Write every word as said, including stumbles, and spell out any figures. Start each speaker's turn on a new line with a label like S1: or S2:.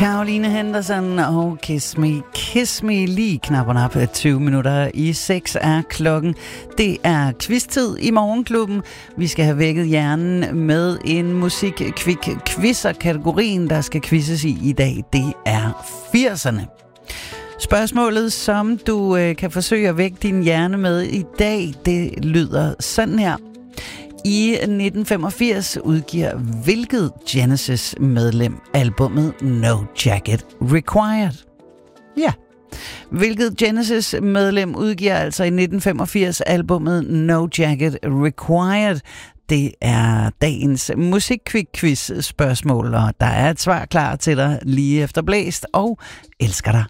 S1: Caroline Henderson og Kiss Me, Kiss Me lige knapperne op. tyve minutter i seks er klokken. Det er quiz-tid i Morgenklubben. Vi skal have vækket hjernen med en musik-kvik-quiz, og kategorien, der skal quizzes i i dag, det er firserne. Spørgsmålet, som du øh, kan forsøge at vække din hjerne med i dag, det lyder sådan her. I nitten femogfirs udgiver hvilket Genesis-medlem albummet No Jacket Required? Ja. Hvilket Genesis-medlem udgiver altså i nitten femogfirs albummet No Jacket Required? Det er dagens musikquiz-quiz-spørgsmål, og der er et svar klar til dig lige efter blæst, og elsker dig